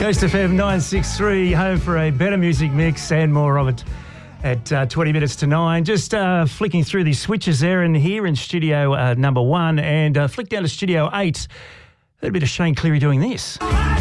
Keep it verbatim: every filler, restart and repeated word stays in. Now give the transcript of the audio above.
Coast F M nine sixty-three, home for a better music mix and more of it at uh, twenty minutes to nine. Just uh, flicking through these switches there and here in studio uh, number one and uh, flick down to studio eight. Heard a bit of Shane Cleary doing this.